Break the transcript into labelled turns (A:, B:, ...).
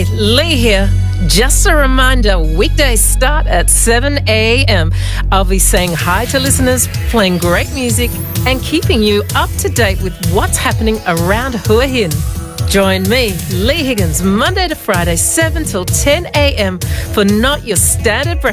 A: Hey, Lee here. Just a reminder, weekdays start at 7 a.m. I'll be saying hi to listeners, playing great music, and keeping you up to date with what's happening around Hua Hin. Join me, Lee Higgins, Monday to Friday, 7 till 10 a.m. for Not Your Standard Breakfast